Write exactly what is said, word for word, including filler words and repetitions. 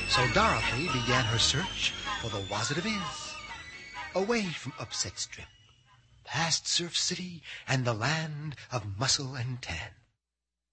So Dorothy began her search for the Wazit of Iz, away from Upset Strip, past Surf City and the land of muscle and tan.